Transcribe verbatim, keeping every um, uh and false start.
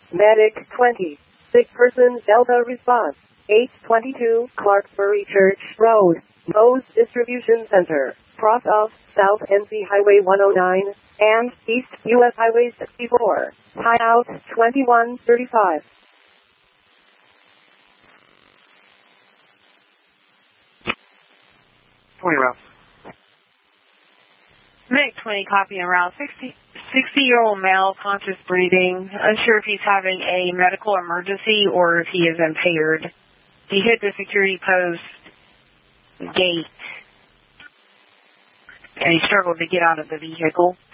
Medic twenty. Sick person Delta response. eight twenty-two Clarksbury Church Road. Bose Distribution Center. Cross of South N C Highway one oh nine and East U S Highway sixty-four. Hideout twenty-one thirty-five. twenty routes. Medic twenty, copy and route. sixty-year-old male, conscious breathing. Unsure if he's having a medical emergency or if he is impaired. He hit the security post gate and he struggled to get out of the vehicle.